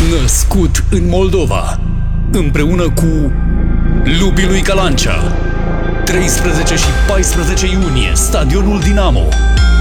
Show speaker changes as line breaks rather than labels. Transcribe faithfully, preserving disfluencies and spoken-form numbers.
Născut în Moldova, împreună cu Lupii lui Calancea. treisprezece și paisprezece iunie, Stadionul Dinamo.